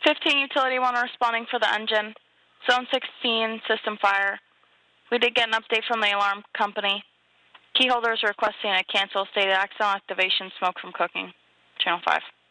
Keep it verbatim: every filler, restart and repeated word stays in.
fifteen Utility one responding for the engine. Zone sixteen, system fire. We did get an update from the alarm company. Key holders requesting a cancel stated accidental activation, smoke from cooking. Channel five.